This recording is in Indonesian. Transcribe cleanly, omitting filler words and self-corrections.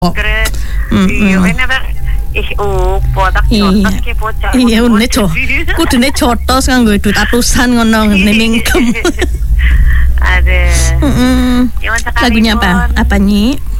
Keren. Iya, ini ber podak jotos ki bocah. Iya, kudune jotos nganggo duit atusan ngono ngene mingkem. Ada. Lagunya apa? Apa, Nyi?